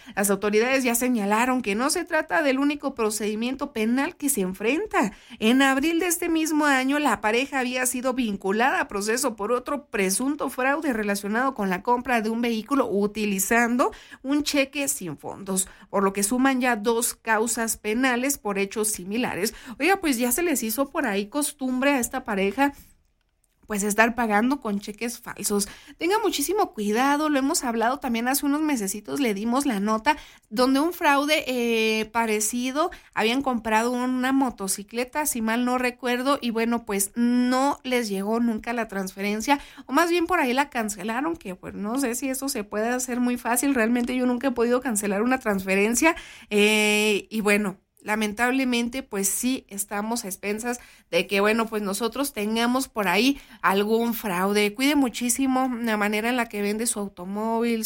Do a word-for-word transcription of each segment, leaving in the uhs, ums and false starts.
Las autoridades ya señalaron que no se trata del único procedimiento penal que se enfrenta. En abril de este mismo año, la pareja había sido vinculada a proceso por otro presunto fraude relacionado con la compra de un vehículo utilizando un cheque sin fondos, por lo que suman ya dos causas penales por hechos similares. Oiga, pues ya se les hizo por ahí costumbre a esta pareja pues estar pagando con cheques falsos. Tenga muchísimo cuidado, lo hemos hablado también hace unos mesecitos, le dimos la nota donde un fraude eh, parecido, habían comprado una motocicleta, si mal no recuerdo, y bueno, pues no les llegó nunca la transferencia, o más bien por ahí la cancelaron, que pues no sé si eso se puede hacer muy fácil, realmente yo nunca he podido cancelar una transferencia, eh, y bueno, lamentablemente, pues sí estamos a expensas de que, bueno, pues nosotros tengamos por ahí algún fraude. Cuide muchísimo la manera en la que vende su automóvil,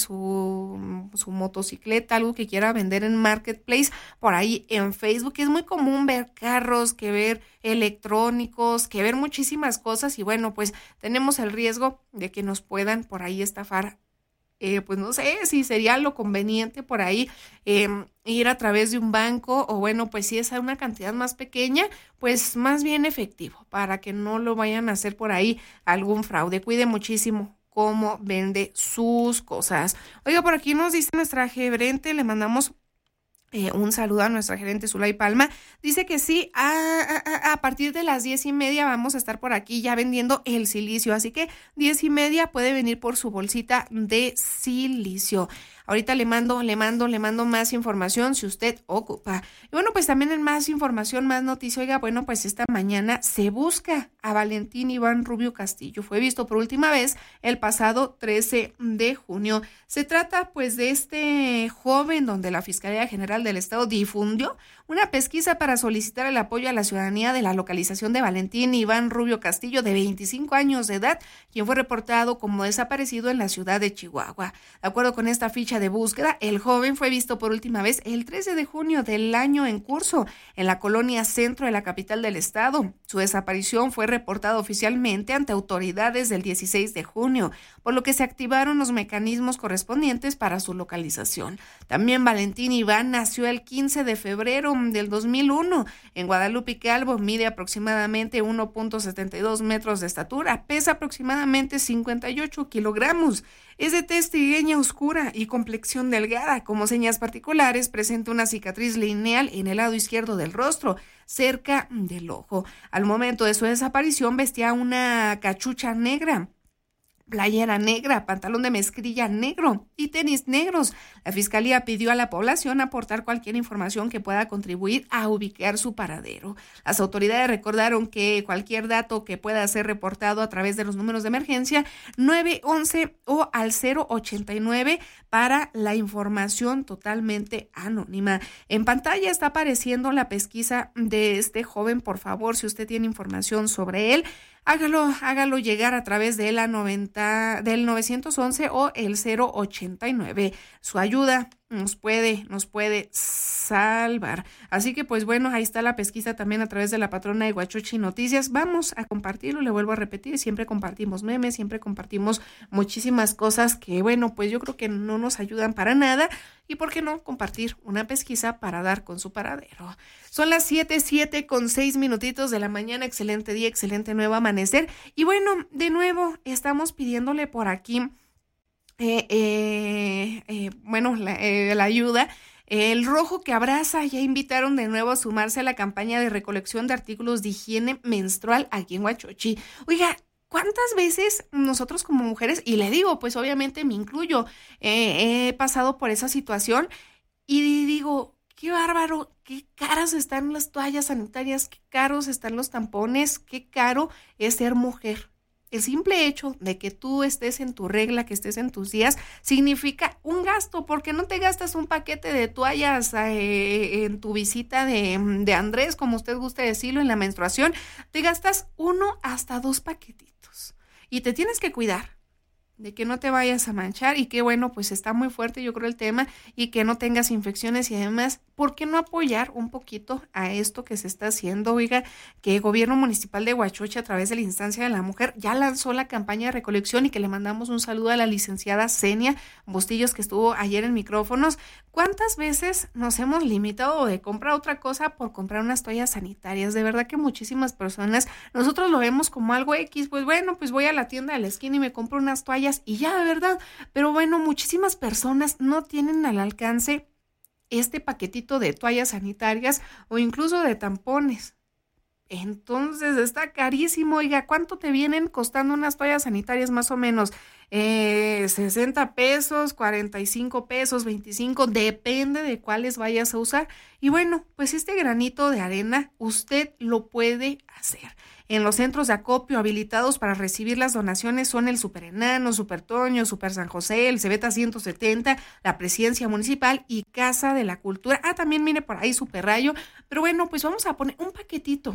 su, su motocicleta, algo que quiera vender en Marketplace, por ahí en Facebook. Es muy común ver carros, que ver electrónicos, que ver muchísimas cosas y bueno, pues tenemos el riesgo de que nos puedan por ahí estafar. Eh, pues no sé si sería lo conveniente por ahí eh, ir a través de un banco o bueno, pues si es una cantidad más pequeña, pues más bien efectivo para que no lo vayan a hacer por ahí algún fraude. Cuide muchísimo cómo vende sus cosas. Oiga, por aquí nos dice nuestra gerente, le mandamos Eh, un saludo a nuestra gerente Zulay Palma, dice que sí, a, a, a partir de las diez y media vamos a estar por aquí ya vendiendo el silicio, así que diez y media puede venir por su bolsita de silicio. Ahorita le mando, le mando, le mando más información si usted ocupa. Y bueno, pues también en más información, más noticia, oiga, bueno, pues esta mañana se busca a Valentín Iván Rubio Castillo. Fue visto por última vez el pasado trece de junio. Se trata pues de este joven donde la Fiscalía General del Estado difundió una pesquisa para solicitar el apoyo a la ciudadanía de la localización de Valentín Iván Rubio Castillo, de veinticinco años de edad, quien fue reportado como desaparecido en la ciudad de Chihuahua. De acuerdo con esta ficha de búsqueda, el joven fue visto por última vez el trece de junio del año en curso en la colonia centro de la capital del estado. Su desaparición fue reportada oficialmente ante autoridades del dieciséis de junio, por lo que se activaron los mecanismos correspondientes para su localización. También Valentín Iván nació el quince de febrero del dos mil uno en Guadalupe Calvo, mide aproximadamente uno punto setenta y dos metros de estatura, pesa aproximadamente cincuenta y ocho kilogramos, es de tez trigueña oscura y complexión delgada. Como señas particulares, presenta una cicatriz lineal en el lado izquierdo del rostro, cerca del ojo. Al momento de su desaparición vestía una cachucha negra, playera negra, pantalón de mezclilla negro y tenis negros. La Fiscalía pidió a la población aportar cualquier información que pueda contribuir a ubicar su paradero. Las autoridades recordaron que cualquier dato que pueda ser reportado a través de los números de emergencia nueve once o al cero ochenta y nueve para la información totalmente anónima. En pantalla está apareciendo la pesquisa de este joven. Por favor, si usted tiene información sobre él, Hágalo, hágalo llegar a través de la noventa, del nueve once o el cero ochenta y nueve. Su ayuda nos puede, nos puede salvar. Así que pues bueno, ahí está la pesquisa también a través de la patrona de Huachochi Noticias. Vamos a compartirlo, le vuelvo a repetir, siempre compartimos memes, siempre compartimos muchísimas cosas que bueno, pues yo creo que no nos ayudan para nada. Y por qué no compartir una pesquisa para dar con su paradero. Son las siete, siete con seis minutitos de la mañana. Excelente día, excelente nuevo amanecer. Y bueno, de nuevo estamos pidiéndole por aquí, eh, eh, eh, bueno, la, eh, la ayuda. El Rojo que Abraza ya invitaron de nuevo a sumarse a la campaña de recolección de artículos de higiene menstrual aquí en Huachochi. Oiga, ¿cuántas veces nosotros como mujeres, y le digo, pues obviamente me incluyo, eh, he pasado por esa situación y digo, qué bárbaro, qué caras están las toallas sanitarias, qué caros están los tampones, qué caro es ser mujer? El simple hecho de que tú estés en tu regla, que estés en tus días, significa un gasto, porque no te gastas un paquete de toallas eh, en tu visita de, de Andrés, como usted guste decirlo, en la menstruación, te gastas uno hasta dos paquetitos y te tienes que cuidar. de que no te vayas a manchar y que bueno, pues está muy fuerte yo creo el tema y que no tengas infecciones y además, ¿por qué no apoyar un poquito a esto que se está haciendo? Oiga, que el gobierno municipal de Huachoche a través de la instancia de la mujer ya lanzó la campaña de recolección y que le mandamos un saludo a la licenciada Zenia Bustillos que estuvo ayer en micrófonos. ¿Cuántas veces nos hemos limitado de comprar otra cosa por comprar unas toallas sanitarias? De verdad que muchísimas personas, nosotros lo vemos como algo X, pues bueno, pues voy a la tienda de la esquina y me compro unas toallas y ya, de verdad, pero bueno, muchísimas personas no tienen al alcance este paquetito de toallas sanitarias o incluso de tampones. Entonces está carísimo, oiga, ¿cuánto te vienen costando unas toallas sanitarias más o menos? Eh, sesenta pesos, cuarenta y cinco pesos, veinticinco, depende de cuáles vayas a usar. Y bueno, pues este granito de arena usted lo puede hacer. En los centros de acopio habilitados para recibir las donaciones son el Super Enano, Super Toño, Super San José, el Cebeta ciento setenta, la Presidencia Municipal y Casa de la Cultura. Ah, también viene por ahí Super Rayo. Pero bueno, pues vamos a poner un paquetito.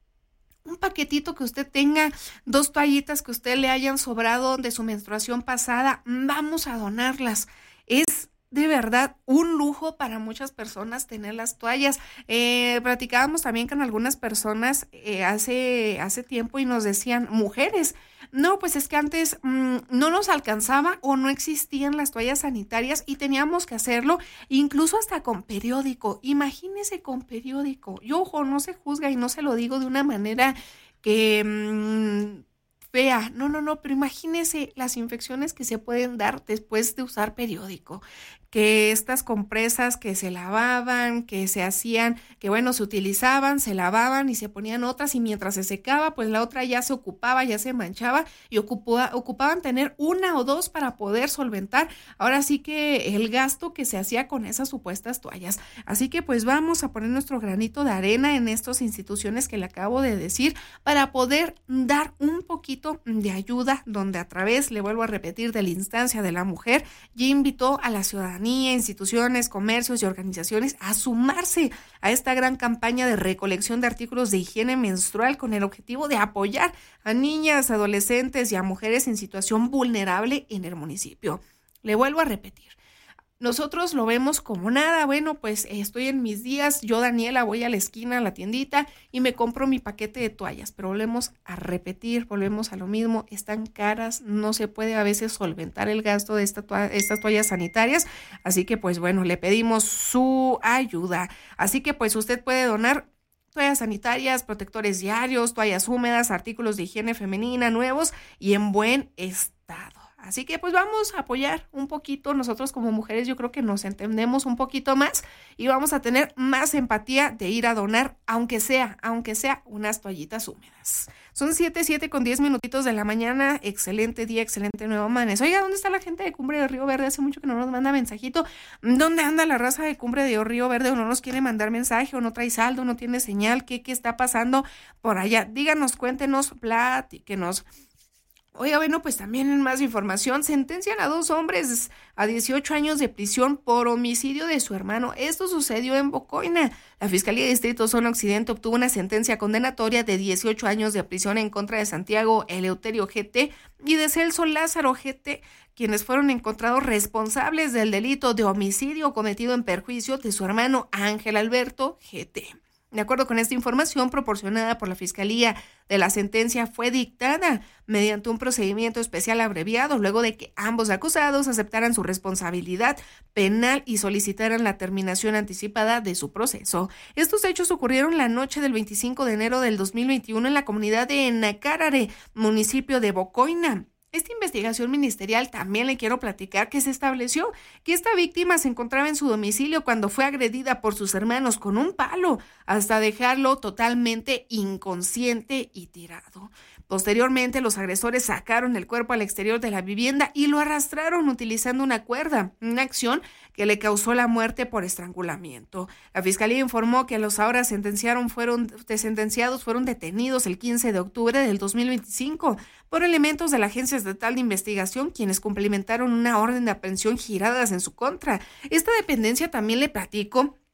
Un paquetito que usted tenga, dos toallitas que usted le hayan sobrado de su menstruación pasada, vamos a donarlas. Es de verdad un lujo para muchas personas tener las toallas. Eh, platicábamos también con algunas personas eh, hace, hace tiempo y nos decían, mujeres, no, pues es que antes mmm, no nos alcanzaba o no existían las toallas sanitarias y teníamos que hacerlo incluso hasta con periódico. Imagínese con periódico. Y ojo, no se juzga y no se lo digo de una manera que mmm, fea. No, no, no, pero imagínese las infecciones que se pueden dar después de usar periódico. Que estas compresas que se lavaban, que se hacían, que bueno, se utilizaban, se lavaban y se ponían otras y mientras se secaba, pues la otra ya se ocupaba, ya se manchaba y ocupaba, ocupaban tener una o dos para poder solventar ahora sí que el gasto que se hacía con esas supuestas toallas. Así que pues vamos a poner nuestro granito de arena en estas instituciones que le acabo de decir para poder dar un poquito de ayuda donde a través, le vuelvo a repetir, de la instancia de la mujer, ya invitó a la ciudadanía, instituciones, comercios y organizaciones a sumarse a esta gran campaña de recolección de artículos de higiene menstrual con el objetivo de apoyar a niñas, adolescentes y a mujeres en situación vulnerable en el municipio. Le vuelvo a repetir. Nosotros lo vemos como nada, bueno, pues estoy en mis días, yo Daniela voy a la esquina, a la tiendita y me compro mi paquete de toallas, pero volvemos a repetir, volvemos a lo mismo, están caras, no se puede a veces solventar el gasto de esta to- estas toallas sanitarias, así que pues bueno, le pedimos su ayuda, así que pues usted puede donar toallas sanitarias, protectores diarios, toallas húmedas, artículos de higiene femenina nuevos y en buen estado. Así que pues vamos a apoyar un poquito, nosotros como mujeres yo creo que nos entendemos un poquito más y vamos a tener más empatía de ir a donar, aunque sea, aunque sea unas toallitas húmedas. Son siete, siete con diez minutitos de la mañana, excelente día, excelente nuevo amanecer. Oiga, ¿dónde está la gente de Cumbre de Río Verde? Hace mucho que no nos manda mensajito. ¿Dónde anda la raza de Cumbre de Río Verde? ¿O no nos quiere mandar mensaje? ¿O no trae saldo? ¿No tiene señal? ¿Qué, qué está pasando por allá? Díganos, cuéntenos, platíquenos. Oiga, bueno, pues también en más información, sentencian a dos hombres a dieciocho años de prisión por homicidio de su hermano. Esto sucedió en Bocoina. La Fiscalía de Distrito Zona Occidente obtuvo una sentencia condenatoria de dieciocho años de prisión en contra de Santiago Eleuterio G T y de Celso Lázaro G T, quienes fueron encontrados responsables del delito de homicidio cometido en perjuicio de su hermano Ángel Alberto G T. De acuerdo con esta información proporcionada por la Fiscalía, de la sentencia fue dictada mediante un procedimiento especial abreviado luego de que ambos acusados aceptaran su responsabilidad penal y solicitaran la terminación anticipada de su proceso. Estos hechos ocurrieron la noche del veinticinco de enero del dos mil veintiuno en la comunidad de Nacarare, municipio de Bocoina. Esta investigación ministerial también le quiero platicar que se estableció que esta víctima se encontraba en su domicilio cuando fue agredida por sus hermanos con un palo hasta dejarlo totalmente inconsciente y tirado. Posteriormente, los agresores sacaron el cuerpo al exterior de la vivienda y lo arrastraron utilizando una cuerda, una acción que le causó la muerte por estrangulamiento. La Fiscalía informó que los ahora sentenciaron fueron, sentenciados fueron detenidos el quince de octubre del dos mil veinticinco por elementos de la Agencia Estatal de Investigación, quienes cumplimentaron una orden de aprehensión giradas en su contra. Esta dependencia también le platico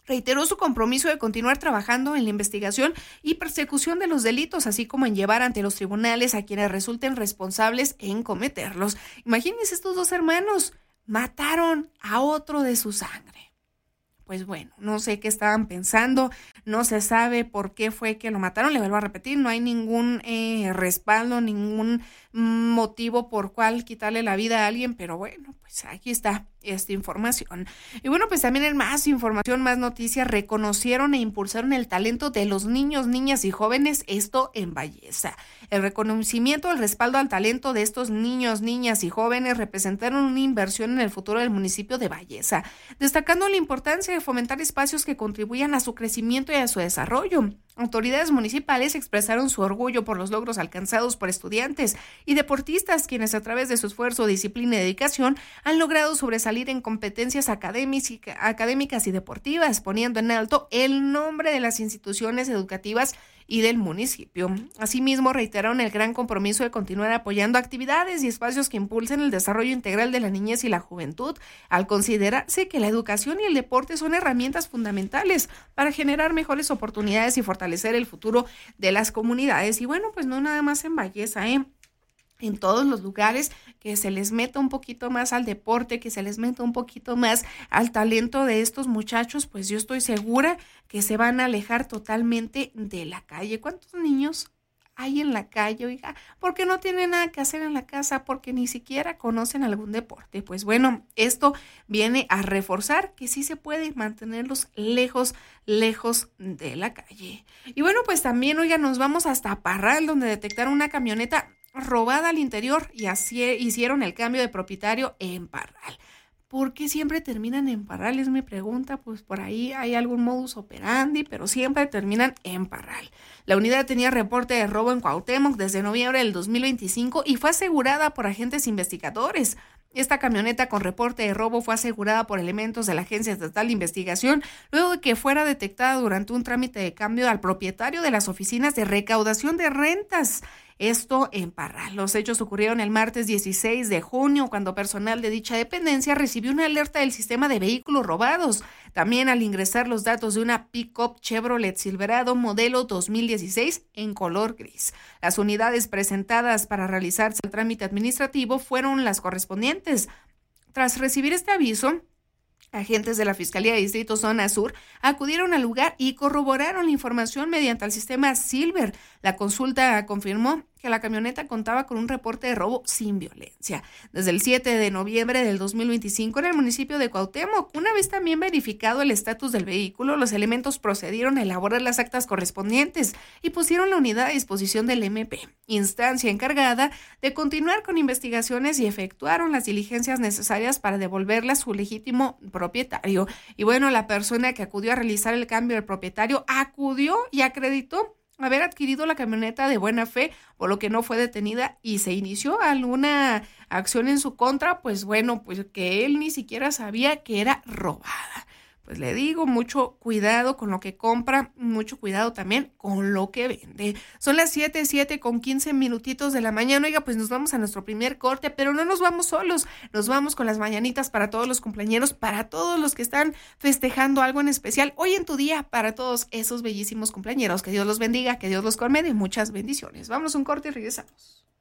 Reiteró su compromiso de continuar trabajando en la investigación y persecución de los delitos, así como en llevar ante los tribunales a quienes resulten responsables en cometerlos. Imagínense, estos dos hermanos mataron a otro de su sangre. Pues bueno, no sé qué estaban pensando, no se sabe por qué fue que lo mataron. Le vuelvo a repetir, no hay ningún eh, respaldo, ningún motivo por cual quitarle la vida a alguien, pero bueno, pues aquí está esta información. Y bueno, pues también en más información, más noticias, reconocieron e impulsaron el talento de los niños, niñas y jóvenes, esto en Valleza. El reconocimiento, el respaldo al talento de estos niños, niñas y jóvenes representaron una inversión en el futuro del municipio de Valleza, destacando la importancia de fomentar espacios que contribuyan a su crecimiento y a su desarrollo. Autoridades municipales expresaron su orgullo por los logros alcanzados por estudiantes y deportistas, quienes a través de su esfuerzo, disciplina y dedicación han logrado sobresalir en competencias académicas y deportivas, poniendo en alto el nombre de las instituciones educativas y del municipio. Asimismo, reiteraron el gran compromiso de continuar apoyando actividades y espacios que impulsen el desarrollo integral de la niñez y la juventud, al considerarse que la educación y el deporte son herramientas fundamentales para generar mejores oportunidades y fortalecer el futuro de las comunidades. Y bueno, pues no nada más en Valleza, ¿eh? En todos los lugares, que se les meta un poquito más al deporte, que se les meta un poquito más al talento de estos muchachos, pues yo estoy segura que se van a alejar totalmente de la calle. ¿Cuántos niños hay en la calle, oiga? Porque no tienen nada que hacer en la casa, porque ni siquiera conocen algún deporte. Pues bueno, esto viene a reforzar que sí se puede mantenerlos lejos, lejos de la calle. Y bueno, pues también, oiga, nos vamos hasta Parral, donde detectaron una camioneta robada al interior y así hicieron el cambio de propietario en Parral. ¿Por qué siempre terminan en Parral? Es mi pregunta. Pues por ahí hay algún modus operandi, pero siempre terminan en Parral. La unidad tenía reporte de robo en Cuauhtémoc desde noviembre del dos mil veinticinco y fue asegurada por agentes investigadores. Esta camioneta con reporte de robo fue asegurada por elementos de la Agencia Estatal de Investigación luego de que fuera detectada durante un trámite de cambio al propietario de las oficinas de recaudación de rentas. Esto en Parral. Los hechos ocurrieron el martes dieciséis de junio, cuando personal de dicha dependencia recibió una alerta del sistema de vehículos robados. También al ingresar los datos de una pick-up Chevrolet Silverado modelo dos mil dieciséis en color gris. Las unidades presentadas para realizarse el trámite administrativo fueron las correspondientes. Tras recibir este aviso, agentes de la Fiscalía de Distrito Zona Sur acudieron al lugar y corroboraron la información mediante el sistema Silver. La consulta confirmó que la camioneta contaba con un reporte de robo sin violencia. Desde el siete de noviembre del dos mil veinticinco en el municipio de Cuauhtémoc, una vez también verificado el estatus del vehículo, los elementos procedieron a elaborar las actas correspondientes y pusieron la unidad a disposición del M P, instancia encargada de continuar con investigaciones, y efectuaron las diligencias necesarias para devolverla a su legítimo propietario. Y bueno, la persona que acudió a realizar el cambio del propietario acudió y acreditó haber adquirido la camioneta de buena fe, por lo que no fue detenida y se inició alguna acción en su contra, pues bueno, pues que él ni siquiera sabía que era robada. Pues le digo, mucho cuidado con lo que compra, mucho cuidado también con lo que vende. Son las siete, siete con quince minutitos de la mañana. Oiga, pues nos vamos a nuestro primer corte, pero no nos vamos solos. Nos vamos con las mañanitas para todos los cumpleañeros, para todos los que están festejando algo en especial hoy en tu día, para todos esos bellísimos cumpleañeros. Que Dios los bendiga, que Dios los colme de muchas bendiciones. Vamos a un corte y regresamos.